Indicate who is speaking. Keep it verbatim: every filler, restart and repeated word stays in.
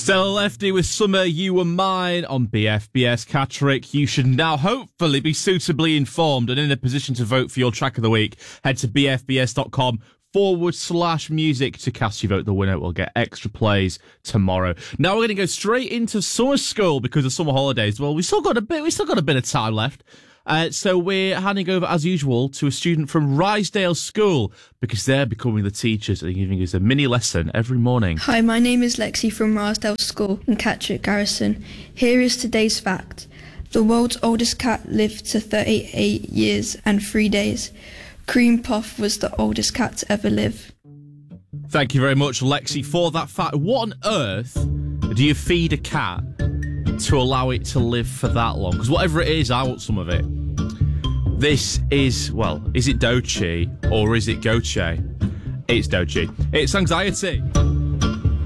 Speaker 1: Stella Lefty with Summer, You Were Mine on B F B S Catterick. You should now hopefully be suitably informed and in a position to vote for your track of the week. Head to bfbs.com forward slash music to cast your vote. The winner will get extra plays tomorrow. Now we're going to go straight into summer school because of summer holidays. Well, we still got a bit, we still got a bit of time left. Uh, so we're handing over, as usual, to a student from Rysdale School because they're becoming the teachers and giving us a mini lesson every morning.
Speaker 2: Hi, my name is Lexi from Rysdale School in Catterick Garrison. Here is today's fact. The world's oldest cat lived to thirty-eight years and three days. Cream Puff was the oldest cat to ever live.
Speaker 1: Thank you very much, Lexi, for that fact. What on earth do you feed a cat to allow it to live for that long? Because whatever it is, I want some of it. This is, well, is it Dochi or is it Goche? It's Dochi. It's Anxiety.